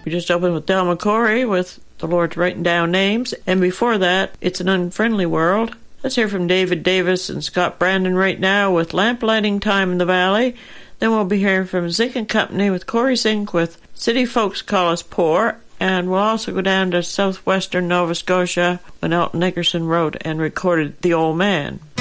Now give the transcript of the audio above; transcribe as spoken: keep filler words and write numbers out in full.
We just opened with Del McCoury with The Lord's Writing Down Names, and before that, It's an Unfriendly World. Let's hear from David Davis and Scott Brandon right now with Lamplighting Time in the Valley. Then we'll be hearing from Zink and Company with Corey Zink with City Folks Call Us Poor. And we'll also go down to southwestern Nova Scotia when Elton Nickerson wrote and recorded The Old Man.